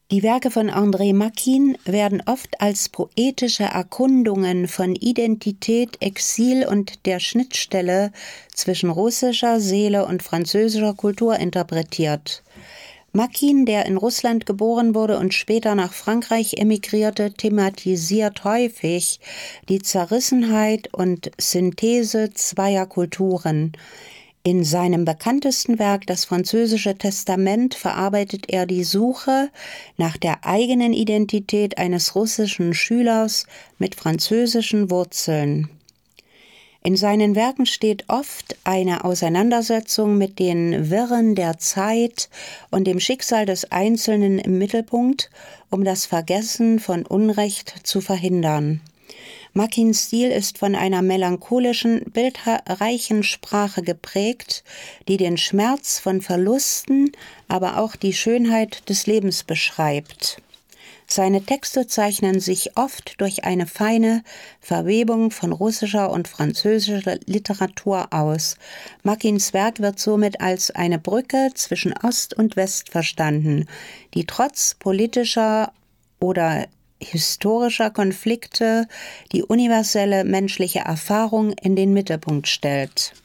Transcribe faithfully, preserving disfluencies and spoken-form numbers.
Die Werke von André Makin werden oft als poetische Erkundungen von Identität, Exil und der Schnittstelle zwischen russischer Seele und französischer Kultur interpretiert. Makin, der in Russland geboren wurde und später nach Frankreich emigrierte, thematisiert häufig die Zerrissenheit und Synthese zweier Kulturen. In seinem bekanntesten Werk, das Französische Testament, verarbeitet er die Suche nach der eigenen Identität eines russischen Schülers mit französischen Wurzeln. In seinen Werken steht oft eine Auseinandersetzung mit den Wirren der Zeit und dem Schicksal des Einzelnen im Mittelpunkt, um das Vergessen von Unrecht zu verhindern. Makins Stil ist von einer melancholischen, bildreichen Sprache geprägt, die den Schmerz von Verlusten, aber auch die Schönheit des Lebens beschreibt. Seine Texte zeichnen sich oft durch eine feine Verwebung von russischer und französischer Literatur aus. Makins Werk wird somit als eine Brücke zwischen Ost und West verstanden, die trotz politischer oder historischer Konflikte die universelle menschliche Erfahrung in den Mittelpunkt stellt.